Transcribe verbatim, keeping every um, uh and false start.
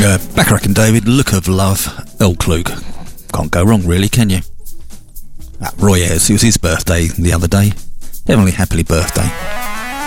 Uh, Bacharach and David, Look of Love, Earl Klug. Can't go wrong, really, can you? Uh, Roy Ayers, it was his birthday the other day. Heavenly, happily birthday.